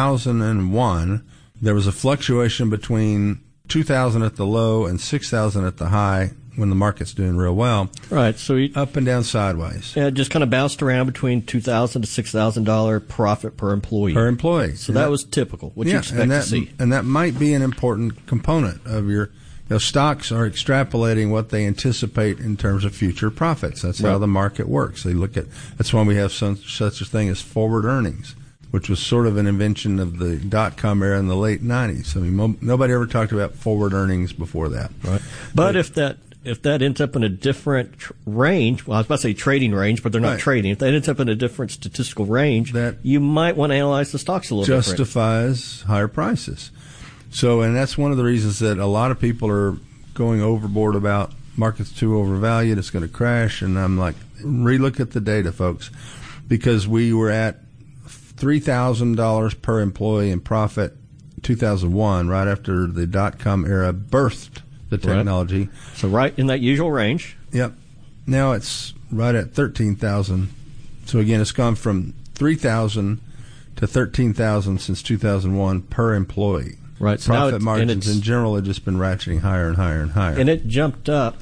2001, there was a fluctuation between 2,000 at the low and 6,000 at the high when the market's doing real well. Right. So up and down sideways. Yeah, it just kind of bounced around between $2,000 to $6,000 profit per employee. Per employee. So that was typical. What you expect to see. And that might be an important component of your. Stocks are extrapolating what they anticipate in terms of future profits. That's how the market works. They look at. That's why we have such a thing as forward earnings, which was sort of an invention of the dot-com era in the late 90s. I mean, nobody ever talked about forward earnings before that. Right. But if that ends up in a different range, well, I was about to say trading range, but they're not trading. If that ends up in a different statistical range, you might want to analyze the stocks a little different. Justifies higher prices. So, and that's one of the reasons that a lot of people are going overboard about markets too overvalued, it's going to crash. And I'm like, relook at the data, folks, because we were at $3,000 per employee in profit 2001, right after the dot-com era birthed the technology. Right. So right in that usual range. Yep. Now it's right at 13,000. So again, it's gone from 3,000 to 13,000 since 2001 per employee. Right. So profit margins in general have just been ratcheting higher and higher and higher. And it jumped up.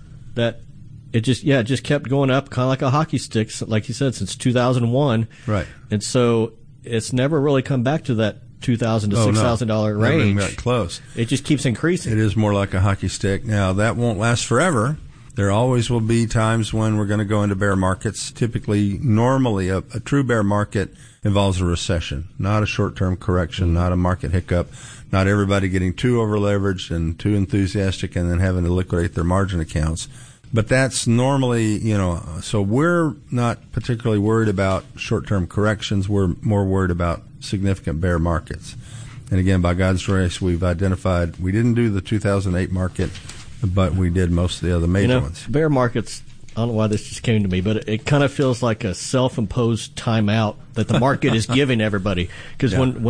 It just kept going up, kind of like a hockey stick, like you said, since 2001. Right. And so it's never really come back to that $2,000 to $6,000 range. Never even got close. It just keeps increasing. It is more like a hockey stick. Now, that won't last forever. There always will be times when we're going to go into bear markets. Typically, normally, a true bear market involves a recession, not a short-term correction, not a market hiccup, not everybody getting too over-leveraged and too enthusiastic and then having to liquidate their margin accounts. But that's normally, so we're not particularly worried about short-term corrections. We're more worried about significant bear markets. And again, by God's grace, we've identified, we didn't do the 2008 market but we did most of the other major ones. Bear markets, I don't know why this just came to me, but it kind of feels like a self-imposed timeout that the market is giving everybody. Because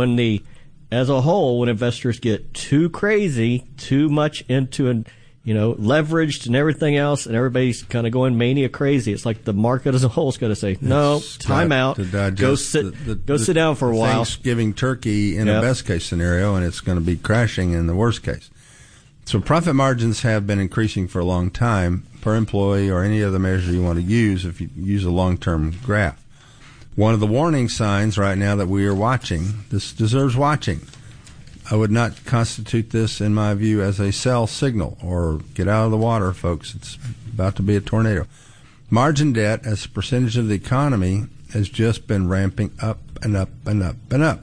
as a whole, when investors get too crazy, too much into leveraged and everything else, and everybody's kind of going mania crazy, it's like the market as a whole is going to say, no, time out, go sit down for a while. Thanksgiving turkey in the best case scenario, and it's going to be crashing in the worst case. So profit margins have been increasing for a long time per employee or any other measure you want to use if you use a long-term graph. One of the warning signs right now that we are watching, this deserves watching. I would not constitute this, in my view, as a sell signal or get out of the water, folks. It's about to be a tornado. Margin debt as a percentage of the economy has just been ramping up and up and up and up.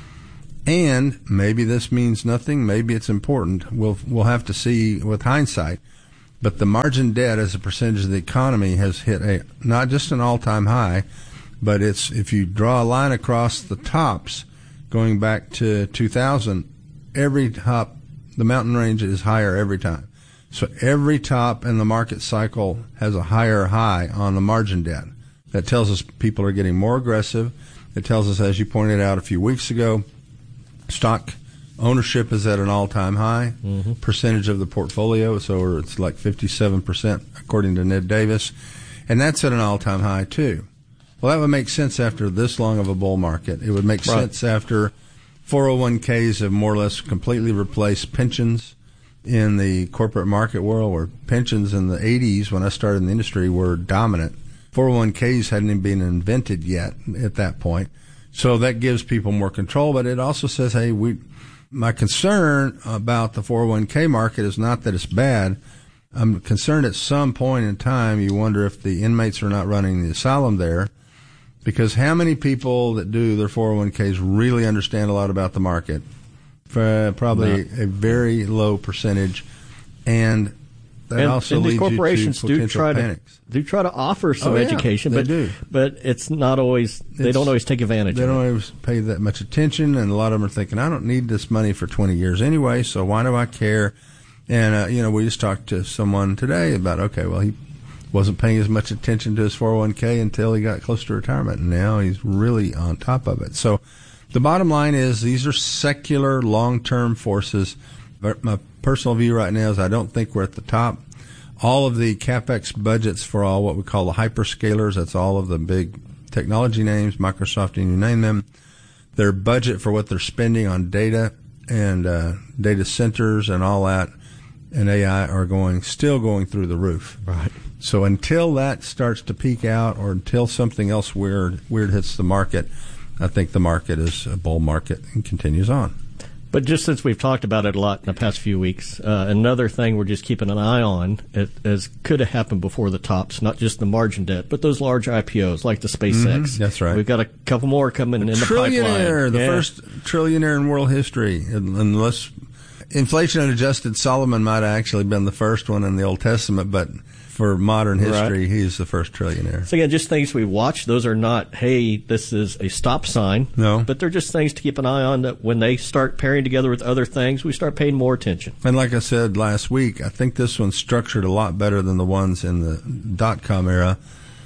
And maybe this means nothing. Maybe it's important. We'll have to see with hindsight. But the margin debt as a percentage of the economy has hit not just an all-time high, but it's, if you draw a line across the tops going back to 2000, every top, the mountain range is higher every time. So every top in the market cycle has a higher high on the margin debt. That tells us people are getting more aggressive. It tells us, as you pointed out a few weeks ago, stock ownership is at an all-time high percentage of the portfolio, so it's like 57% according to Ned Davis, and that's at an all-time high too. Well, that would make sense after this long of a bull market. It would make sense after 401ks have more or less completely replaced pensions in the corporate market world, where pensions in the 80s, when I started in the industry, were dominant. 401ks hadn't even been invented yet at that point. So that gives people more control, but it also says, hey, my concern about the 401k market is not that it's bad. I'm concerned at some point in time you wonder if the inmates are not running the asylum there, because how many people that do their 401ks really understand a lot about the market? Probably a very low percentage, and that also leads corporations you to potential panics. Do try to offer some education, but it's not always. They don't always take advantage. They don't always pay that much attention, and a lot of them are thinking, "I don't need this money for 20 years anyway, so why do I care?" And we just talked to someone today about, he wasn't paying as much attention to his 401k until he got close to retirement, and now he's really on top of it. So the bottom line is these are secular long-term forces. My personal view right now is I don't think we're at the top. All of the CapEx budgets for all what we call the hyperscalers, that's all of the big technology names, Microsoft and you name them, their budget for what they're spending on data and data centers and all that and AI are still going through the roof. Right. So until that starts to peak out or until something else weird hits the market, I think the market is a bull market and continues on. But just since we've talked about it a lot in the past few weeks, another thing we're just keeping an eye on, as could have happened before the tops, not just the margin debt, but those large IPOs like the SpaceX. That's right. We've got a couple more coming in the pipeline. The first trillionaire in world history, unless inflation-adjusted, Solomon might have actually been the first one in the Old Testament, but for modern history, he's the first trillionaire. So again, just things we watch. Those are not, hey, this is a stop sign. No. But they're just things to keep an eye on, that when they start pairing together with other things, we start paying more attention. And like I said last week, I think this one's structured a lot better than the ones in the dot-com era,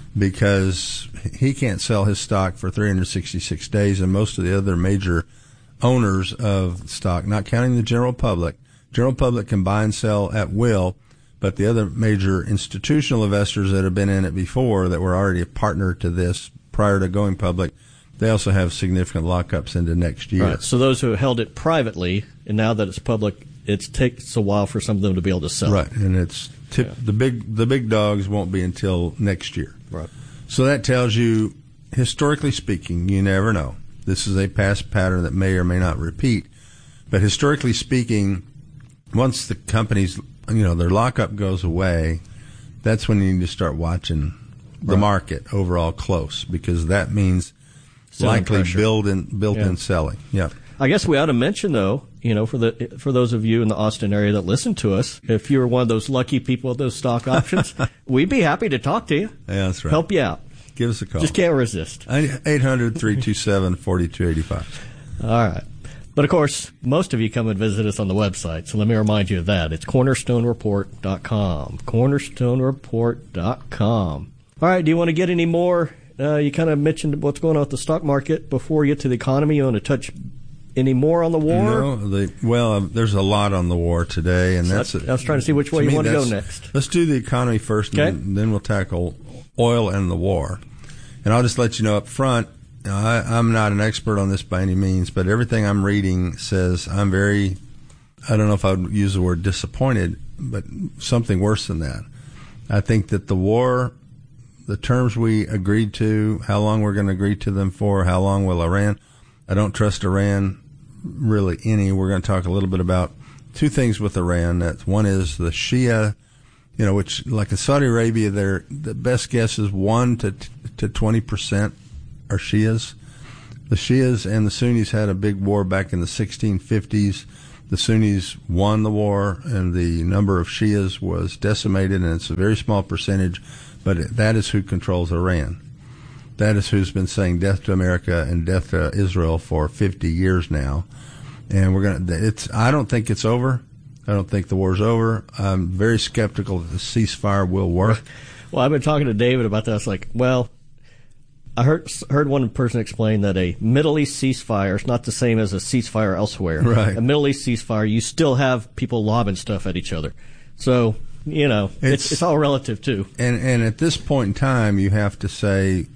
because he can't sell his stock for 366 days, and most of the other major owners of stock, not counting the general public can buy and sell at will. But the other major institutional investors that have been in it before, that were already a partner to this prior to going public, they also have significant lockups into next year. Right. So those who held it privately, and now that it's public, it takes a while for some of them to be able to sell. Right, and it's the big dogs won't be until next year. Right. So that tells you, historically speaking, you never know. This is a past pattern that may or may not repeat. But historically speaking, once the companies, their lockup goes away, that's when you need to start watching the market overall close, because that means selling likely pressure. built-in selling. Yeah. I guess we ought to mention, though, for those of you in the Austin area that listen to us, if you're one of those lucky people with those stock options, we'd be happy to talk to you. Yeah, that's right. Help you out. Give us a call. Just can't resist. 800-327-4285. All right. But, of course, most of you come and visit us on the website, so let me remind you of that. It's cornerstonereport.com. cornerstonereport.com. All right, do you want to get any more? You kind of mentioned what's going on with the stock market. Before you get to the economy, you want to touch any more on the war? No, there's a lot on the war today, and I was trying to see which way you want to go next. Let's do the economy first, and then we'll tackle oil and the war. And I'll just let you know up front, I'm not an expert on this by any means, but everything I'm reading says I'm very, I don't know if I would use the word disappointed, but something worse than that. I think that the war, the terms we agreed to, how long we're going to agree to them for, how long will Iran, I don't trust Iran really any. We're going to talk a little bit about two things with Iran. One is the Shia, which like in Saudi Arabia, the best guess is 1 to 20% are Shias. The Shias and the Sunnis had a big war back in the 1650s. The Sunnis won the war, and the number of Shias was decimated, and it's a very small percentage, but that is who controls Iran. That is who's been saying death to America and death to Israel for 50 years now. And I don't think it's over. I don't think the war's over. I'm very skeptical that the ceasefire will work. Well, I've been talking to David about that. It's like, well, I heard one person explain that a Middle East ceasefire is not the same as a ceasefire elsewhere. Right. A Middle East ceasefire, you still have people lobbing stuff at each other. So, it's all relative too. And at this point in time, you have to say,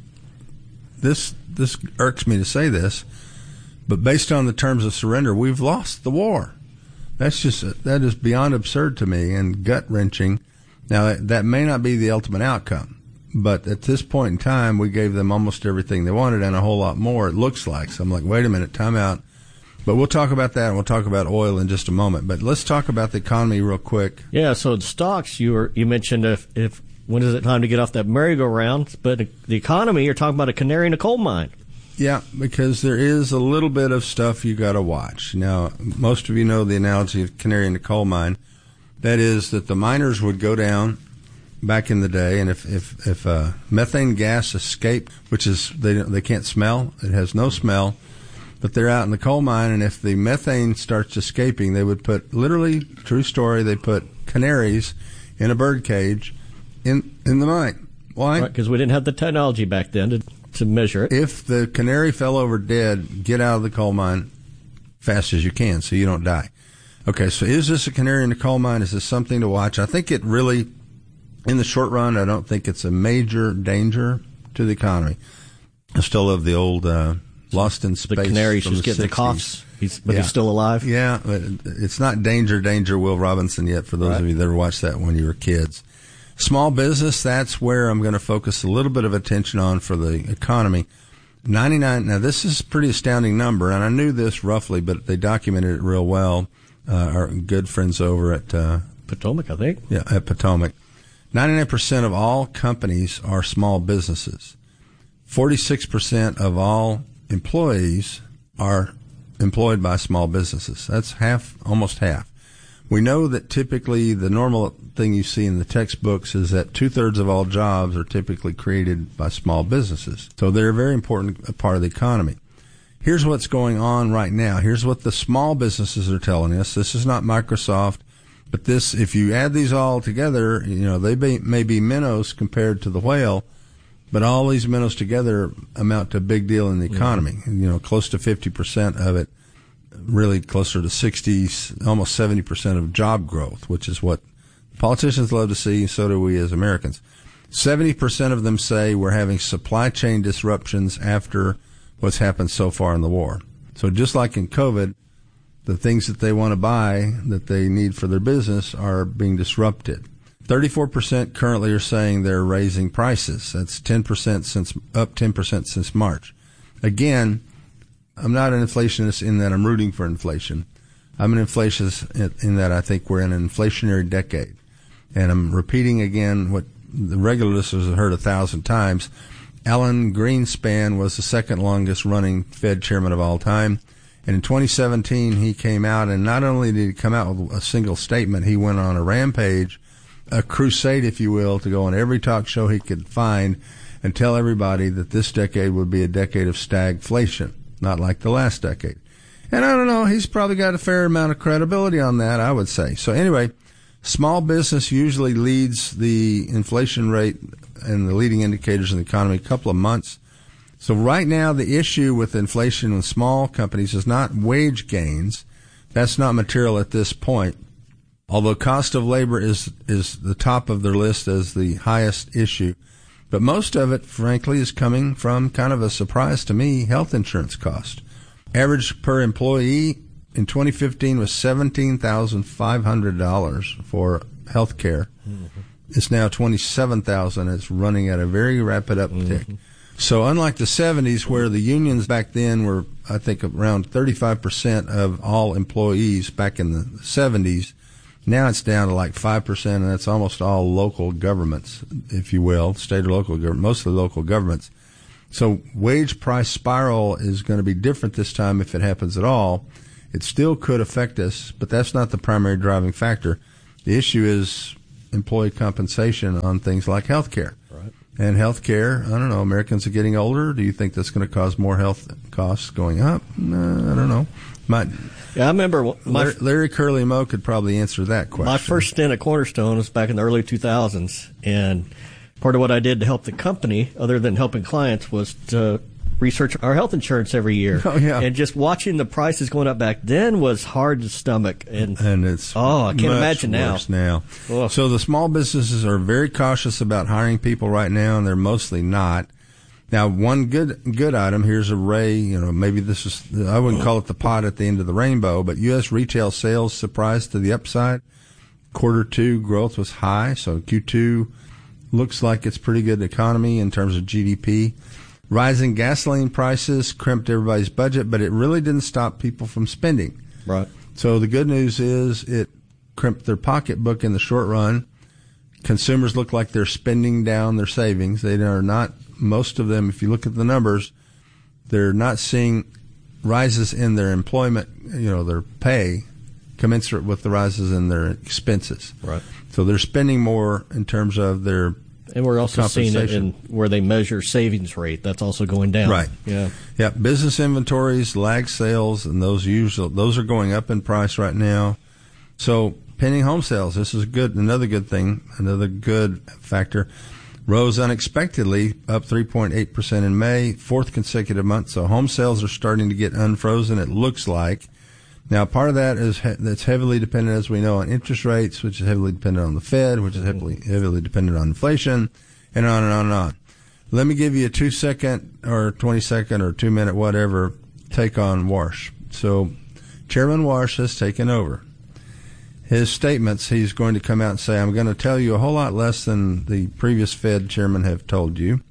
this irks me to say this, but based on the terms of surrender, we've lost the war. That is beyond absurd to me and gut-wrenching. Now, that may not be the ultimate outcome. But at this point in time, we gave them almost everything they wanted and a whole lot more, it looks like. So I'm like, wait a minute, time out. But we'll talk about that, and we'll talk about oil in just a moment. But let's talk about the economy real quick. Yeah, so the stocks, you mentioned if when is it time to get off that merry-go-round? But the economy, you're talking about a canary in a coal mine. Yeah, because there is a little bit of stuff you got to watch. Now, most of you know the analogy of canary in a coal mine. That is that the miners would go down back in the day, and if methane gas escaped, which is they can't smell, it has no smell, but they're out in the coal mine, and if the methane starts escaping, they would put, literally, true story, they put canaries in a bird cage in the mine. Why? Right, because we didn't have the technology back then to measure it. If the canary fell over dead, get out of the coal mine fast as you can so you don't die. Okay, so is this a canary in the coal mine? Is this something to watch? I think it really, in the short run, I don't think it's a major danger to the economy. I still love the old Lost in Space. The canary's from just getting the coughs, but he's still alive. Yeah, but it's not Danger, Will Robinson yet, for those of you that ever watched that when you were kids. Small business, that's where I'm going to focus a little bit of attention on for the economy. 99, now this is a pretty astounding number, and I knew this roughly, but they documented it real well. Our good friends over at Potomac, I think. Yeah, at Potomac. 99% of all companies are small businesses. 46% of all employees are employed by small businesses. That's half, almost half. We know that typically the normal thing you see in the textbooks is that 2/3 of all jobs are typically created by small businesses. So they're a very important part of the economy. Here's what's going on right now. Here's what the small businesses are telling us. This is not Microsoft, but this, if you add these all together, they may be minnows compared to the whale, but all these minnows together amount to a big deal in the economy. Mm-hmm. Close to 50% of it, really closer to 60, almost 70% of job growth, which is what politicians love to see, and so do we as Americans. 70% of them say we're having supply chain disruptions after what's happened so far in the war. So just like in COVID, the things that they want to buy that they need for their business are being disrupted. 34% currently are saying they're raising prices. That's 10% up 10% since March. Again, I'm not an inflationist in that I'm rooting for inflation. I'm an inflationist in that I think we're in an inflationary decade. And I'm repeating again what the regular listeners have heard 1,000 times. Alan Greenspan was the second longest running Fed chairman of all time. And in 2017, he came out, and not only did he come out with a single statement, he went on a rampage, a crusade, if you will, to go on every talk show he could find and tell everybody that this decade would be a decade of stagflation, not like the last decade. And I don't know, he's probably got a fair amount of credibility on that, I would say. So anyway, small business usually leads the inflation rate and the leading indicators in the economy a couple of months. So right now, the issue with inflation with small companies is not wage gains. That's not material at this point. Although cost of labor is the top of their list as the highest issue. But most of it, frankly, is coming from kind of a surprise to me, health insurance cost. Average per employee in 2015 was $17,500 for health care. Mm-hmm. It's now $27,000. It's running at a very rapid uptick. Mm-hmm. So unlike the 70s, where the unions back then were, I think, around 35% of all employees back in the 70s, now it's down to like 5%, and that's almost all local governments, if you will, state or local government, mostly local governments. So wage price spiral is going to be different this time if it happens at all. It still could affect us, but that's not the primary driving factor. The issue is employee compensation on things like health care. Right. And health care, I don't know, Americans are getting older. Do you think that's going to cause more health costs going up? I don't know. Yeah, I remember Larry Curly Moe could probably answer that question. My first stint at Cornerstone was back in the early 2000s, and part of what I did to help the company, other than helping clients, was to research our health insurance every year. Oh, yeah. And just watching the prices going up back then was hard to stomach. And it's I can't imagine now. Oh. So the small businesses are very cautious about hiring people right now, and they're mostly not. Now, one good item, here's a ray, maybe this is, I wouldn't call it the pot at the end of the rainbow, but U.S. retail sales surprised to the upside. Q2 growth was high, so Q2 looks like it's pretty good economy in terms of GDP. Rising gasoline prices crimped everybody's budget, but it really didn't stop people from spending. Right. So the good news is it crimped their pocketbook in the short run. Consumers look like they're spending down their savings. They are not, most of them, if you look at the numbers, they're not seeing rises in their employment, their pay, commensurate with the rises in their expenses. Right. So they're spending more in terms of their And we're also seeing it in where they measure savings rate. That's also going down. Right. Yeah. Yeah. Business inventories, lag sales, and those are going up in price right now. So pending home sales, this is another good thing, another good factor. Rose unexpectedly, up 3.8% in May, fourth consecutive month. So home sales are starting to get unfrozen, it looks like. Now, part of that is that's heavily dependent, as we know, on interest rates, which is heavily dependent on the Fed, which is heavily dependent on inflation, and on and on and on. Let me give you a 2-second or 20-second or 2-minute whatever take on Warsh. So Chairman Warsh has taken over. His statements, he's going to come out and say, I'm going to tell you a whole lot less than the previous Fed chairman have told you.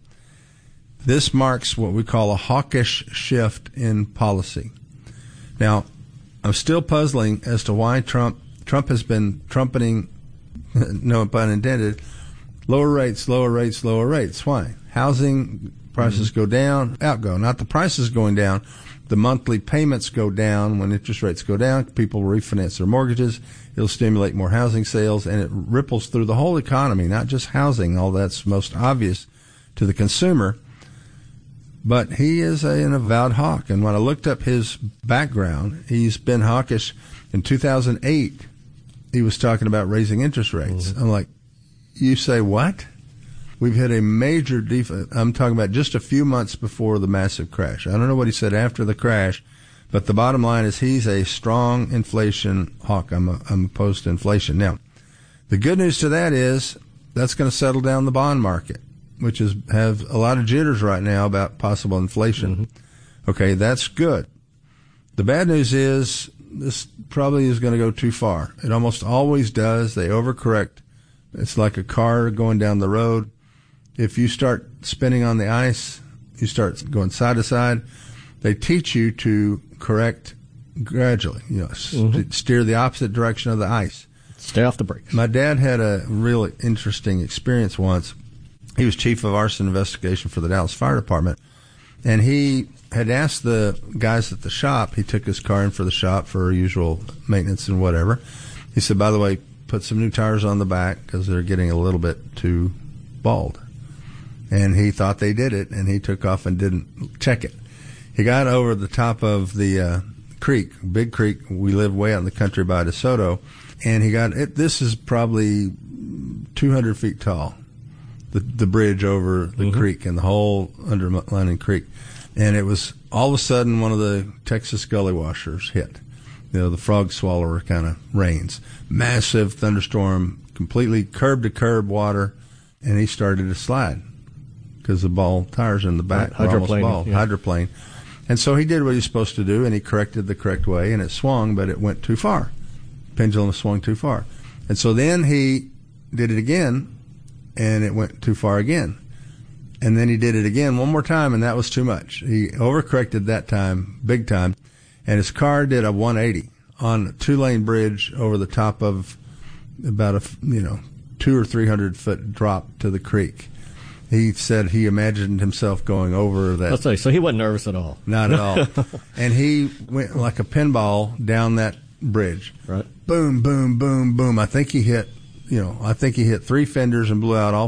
This marks what we call a hawkish shift in policy. Now, I'm still puzzling as to why Trump has been trumpeting, no pun intended, lower rates, lower rates, lower rates. Why? Housing prices go down, not the prices going down. The monthly payments go down when interest rates go down. People refinance their mortgages. It'll stimulate more housing sales, and it ripples through the whole economy, not just housing. All that's most obvious to the consumer. But he is an avowed hawk. And when I looked up his background, he's been hawkish. In 2008, he was talking about raising interest rates. Mm-hmm. I'm like, you say what? We've hit a major deflation. I'm talking about just a few months before the massive crash. I don't know what he said after the crash, but the bottom line is he's a strong inflation hawk. I'm opposed to inflation. Now, the good news to that is that's going to settle down the bond market, which have a lot of jitters right now about possible inflation. Mm-hmm. Okay, that's good. The bad news is this probably is going to go too far. It almost always does. They overcorrect. It's like a car going down the road. If you start spinning on the ice, you start going side to side, they teach you to correct gradually, steer the opposite direction of the ice. Stay off the brakes. My dad had a really interesting experience once. He was chief of arson investigation for the Dallas Fire Department, and he had asked the guys at the shop, he took his car in for the shop for usual maintenance and whatever. He said, by the way, put some new tires on the back because they're getting a little bit too bald. And he thought they did it, and he took off and didn't check it. He got over the top of the creek, big creek. We live way out in the country by DeSoto, and he got it. This is probably 200 feet tall, the bridge over the creek and the whole underlying creek. And it was all of a sudden one of the Texas gully washers hit. The frog swallower kind of rains. Massive thunderstorm, completely curb to curb water, and he started to slide because the ball tires in the back were almost bald. Hydroplane. And so he did what he was supposed to do, and he corrected the correct way, and it swung, but it went too far. Pendulum swung too far. And so then he did it again, and it went too far again. And then he did it again one more time, and that was too much. He overcorrected that time, big time, and his car did a 180 on a 2-lane bridge over the top of about a 200 or 300 foot drop to the creek. He said he imagined himself going over that. Let's say, so he wasn't nervous at all. Not at all. And he went like a pinball down that bridge. Right. Boom, boom, boom, boom. I think he hit 3 fenders and blew out all